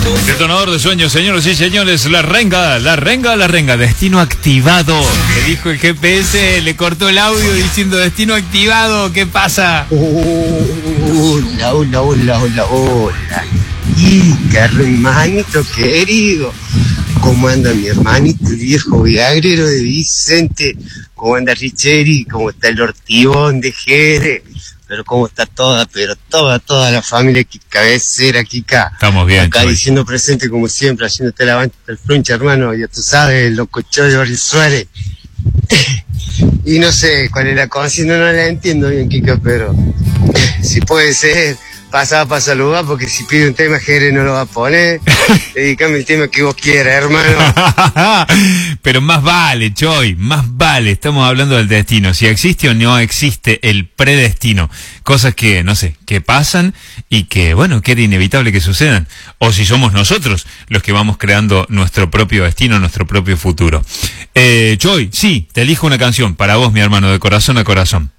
Detonador de sueños, señoras y señores, la renga, destino activado. Le dijo el GPS, le cortó el audio diciendo destino activado, ¿qué pasa? Hola. Y Carlos, hermanito querido, ¿cómo anda mi hermanito, el viejo viagrero de Vicente? ¿Cómo anda Richeri? ¿Cómo está el Ortibón de Jerez? Pero cómo está toda la familia aquí, cabecera, Kika. Estamos bien, acá Choy. diciendo presente como siempre, haciéndote la banca del fluncha, hermano. Ya tú sabes, el loco Choy Barrio Suárez. Y no sé cuál es la consigna, no la entiendo bien, Kika, pero si puede ser, pasaba para saludar, porque si pide un tema, Jerez no lo va a poner. Dedícame el tema que vos quieras, hermano. Pero más vale, Choy, más vale. Estamos hablando del destino. Si existe o no existe el predestino. Cosas que, no sé, que pasan y que, bueno, que era inevitable que sucedan. O si somos nosotros los que vamos creando nuestro propio destino, nuestro propio futuro. Choy, sí, te elijo una canción para vos, mi hermano, de corazón a corazón.